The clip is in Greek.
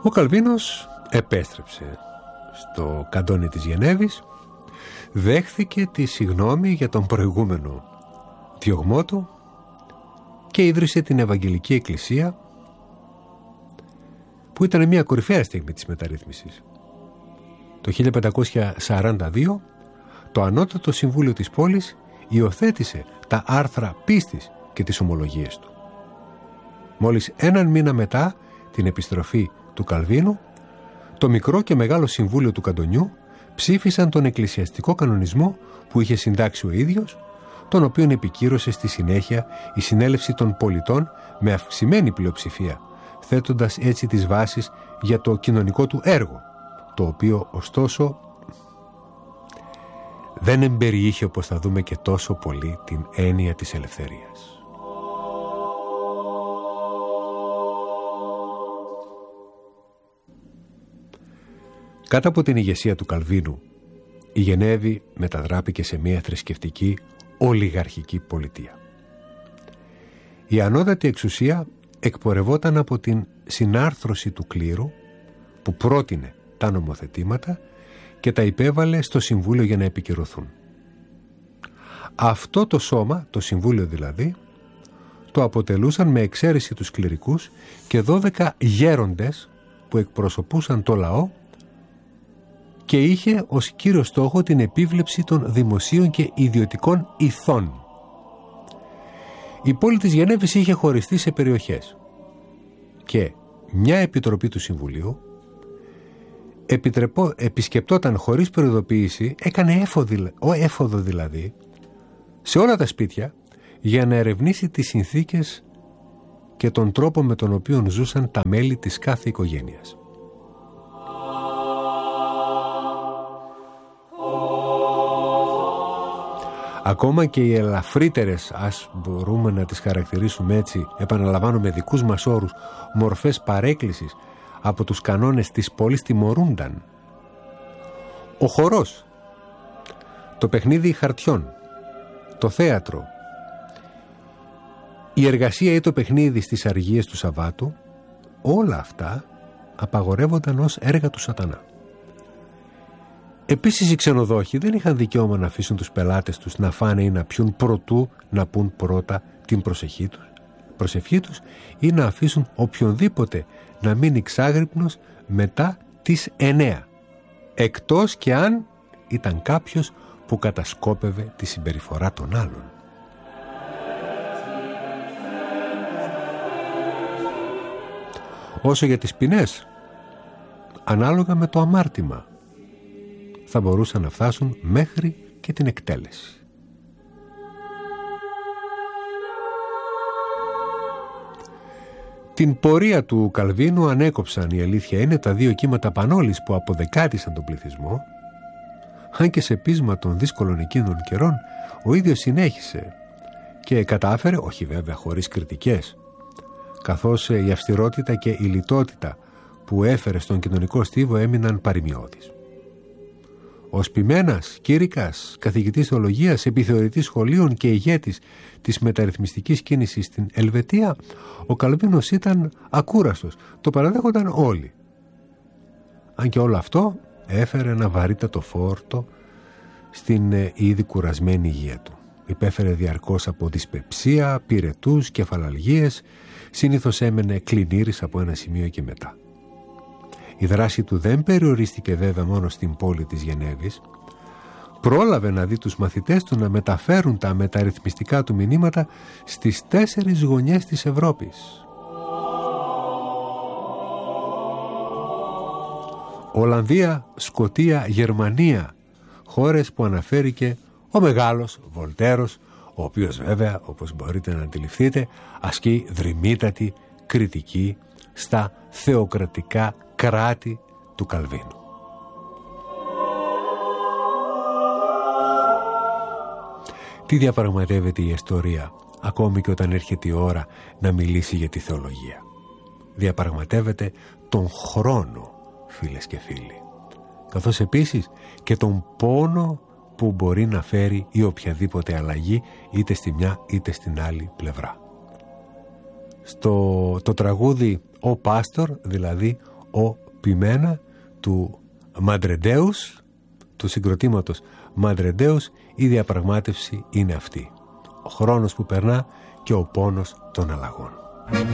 Ο Καλβίνος επέστρεψε στο καντόνι της Γενέβης, δέχθηκε τη συγγνώμη για τον προηγούμενο διωγμό του και ίδρυσε την Ευαγγελική Εκκλησία, που ήταν μια κορυφαία στιγμή της μεταρρύθμισης. Το 1542 το Ανώτατο Συμβούλιο της πόλης υιοθέτησε τα άρθρα πίστης και τις ομολογίες του. Μόλις έναν μήνα μετά την επιστροφή του Καλβίνου, το Μικρό και Μεγάλο Συμβούλιο του Καντονιού ψήφισαν τον εκκλησιαστικό κανονισμό που είχε συντάξει ο ίδιος, τον οποίον επικύρωσε στη συνέχεια η Συνέλευση των Πολιτών με αυξημένη πλειοψηφία, θέτοντας έτσι τις βάσεις για το κοινωνικό του έργο, το οποίο ωστόσο δεν εμπεριείχε, όπως θα δούμε, και τόσο πολύ την έννοια της ελευθερίας. Κάτω από την ηγεσία του Καλβίνου, η Γενέβη μετατράπηκε σε μια θρησκευτική ολιγαρχική πολιτεία. Η ανώτατη εξουσία εκπορευόταν από την συνάρθρωση του κλήρου, που πρότεινε τα νομοθετήματα και τα υπέβαλε στο Συμβούλιο για να επικυρωθούν. Αυτό το σώμα, το Συμβούλιο δηλαδή, το αποτελούσαν με εξαίρεση τους κληρικούς και 12 γέροντες που εκπροσωπούσαν το λαό και είχε ως κύριο στόχο την επίβλεψη των δημοσίων και ιδιωτικών ηθών. Η πόλη της Γενέβης είχε χωριστεί σε περιοχές και μια επιτροπή του Συμβουλίου επισκεπτόταν χωρίς προειδοποίηση, έκανε έφοδο δηλαδή, σε όλα τα σπίτια για να ερευνήσει τις συνθήκες και τον τρόπο με τον οποίο ζούσαν τα μέλη της κάθε οικογένειας. Ακόμα και οι ελαφρύτερες, ας μπορούμε να τις χαρακτηρίσουμε έτσι, επαναλαμβάνω με δικούς μας όρους, μορφές παρέκκλησης από τους κανόνες της πόλης τιμωρούνταν. Ο χορός, το παιχνίδι χαρτιών, το θέατρο, η εργασία ή το παιχνίδι στις αργίες του Σαββάτου, όλα αυτά απαγορεύονταν ως έργα του σατανά. Επίσης οι ξενοδόχοι δεν είχαν δικαίωμα να αφήσουν τους πελάτες τους να φάνε ή να πιούν προτού να πούν πρώτα την προσευχή τους ή να αφήσουν οποιονδήποτε να μείνει ξάγρυπνος μετά τις 9, εκτός και αν ήταν κάποιος που κατασκόπευε τη συμπεριφορά των άλλων. Όσο για τις ποινές, ανάλογα με το αμάρτημα, θα μπορούσαν να φτάσουν μέχρι και την εκτέλεση. Την πορεία του Καλβίνου ανέκοψαν, η αλήθεια είναι, τα δύο κύματα Πανόλης που αποδεκάτησαν τον πληθυσμό, αν και σε πείσμα των δύσκολων εκείνων καιρών ο ίδιος συνέχισε και κατάφερε, όχι βέβαια χωρίς κριτικές, καθώς η αυστηρότητα και η λιτότητα που έφερε στον κοινωνικό στίβο έμειναν παροιμιώδεις. Ο Σπιμένας, κήρυκας, καθηγητής θεολογίας, επιθεωρητής σχολείων και ηγέτης της μεταρρυθμιστικής κίνησης στην Ελβετία, ο Καλβίνος ήταν ακούραστος, το παραδέχονταν όλοι. Αν και όλο αυτό έφερε ένα βαρύτατο φόρτο στην ήδη κουρασμένη υγεία του. Υπέφερε διαρκώς από δυσπεψία, πυρετούς, κεφαλαλγίες, συνήθως έμενε κλινήρης από ένα σημείο και μετά. Η δράση του δεν περιορίστηκε βέβαια μόνο στην πόλη της Γενέβης. Πρόλαβε να δει τους μαθητές του να μεταφέρουν τα μεταρρυθμιστικά του μηνύματα στις 4 γωνιές της Ευρώπης. Ολλανδία, Σκωτία, Γερμανία, χώρες που αναφέρει και ο μεγάλος Βολτέρος, ο οποίος βέβαια, όπως μπορείτε να αντιληφθείτε, ασκεί δρυμύτατη κριτική στα θεοκρατικά κράτη του Καλβίνου. Τι διαπραγματεύεται η ιστορία ακόμη και όταν έρχεται η ώρα να μιλήσει για τη θεολογία? Διαπραγματεύεται τον χρόνο, φίλες και φίλοι, καθώς επίσης και τον πόνο που μπορεί να φέρει η οποιαδήποτε αλλαγή είτε στη μια είτε στην άλλη πλευρά. Το τραγούδι «Ο Πάστορ», δηλαδή ο ποιμένα του Μαντρεντέους, του συγκροτήματος Μαντρεντέους, η διαπραγμάτευση είναι αυτή. Ο χρόνος που περνά και ο πόνος των αλλαγών.